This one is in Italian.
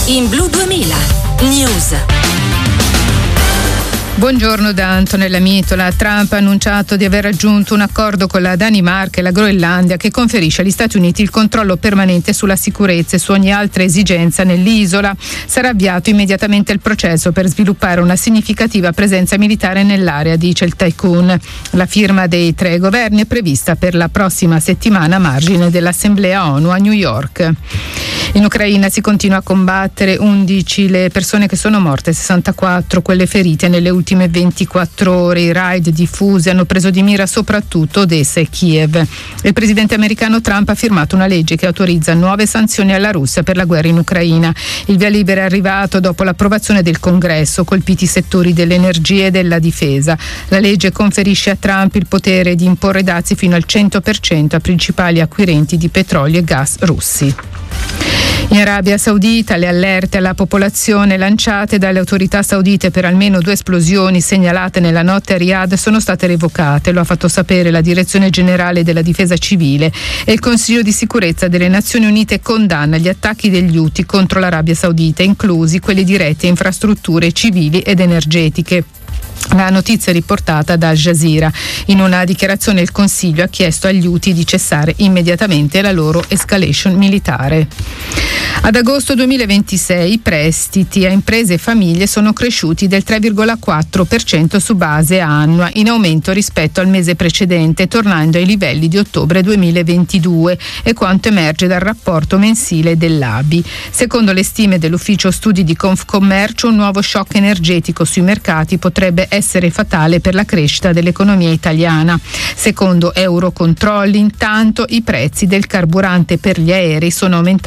In Blu 2000 News. Buongiorno da Antonella Mitola. Trump ha annunciato di aver raggiunto un accordo con la Danimarca e la Groenlandia che conferisce agli Stati Uniti il controllo permanente sulla sicurezza e su ogni altra esigenza nell'isola. Sarà avviato immediatamente il processo per sviluppare una significativa presenza militare nell'area, dice il tycoon. La firma dei tre governi è prevista per la prossima settimana a margine dell'Assemblea ONU a New York. In Ucraina si continua a combattere, 11 le persone che sono morte, 64 quelle ferite nelle ultime 24 ore. I raid diffusi hanno preso di mira soprattutto Odessa e Kiev. Il presidente americano Trump ha firmato una legge che autorizza nuove sanzioni alla Russia per la guerra in Ucraina. Il via libera è arrivato dopo l'approvazione del Congresso, colpiti i settori dell'energia e della difesa. La legge conferisce a Trump il potere di imporre dazi fino al 100% a principali acquirenti di petrolio e gas russi. In Arabia Saudita le allerte alla popolazione lanciate dalle autorità saudite per almeno 2 esplosioni segnalate nella notte a Riyadh sono state revocate. Lo ha fatto sapere la Direzione Generale della Difesa Civile, e il Consiglio di Sicurezza delle Nazioni Unite condanna gli attacchi degli Houthi contro l'Arabia Saudita, inclusi quelli diretti a infrastrutture civili ed energetiche. La notizia è riportata da Al Jazeera. In una dichiarazione il Consiglio ha chiesto agli Houthi di cessare immediatamente la loro escalation militare. Ad agosto 2026 i prestiti a imprese e famiglie sono cresciuti del 3,4% su base annua, in aumento rispetto al mese precedente, tornando ai livelli di ottobre 2022, e quanto emerge dal rapporto mensile dell'ABI. Secondo le stime dell'ufficio studi di Confcommercio, un nuovo shock energetico sui mercati potrebbe essere fatale per la crescita dell'economia italiana. Secondo Eurocontrol, intanto, i prezzi del carburante per gli aerei sono aumentati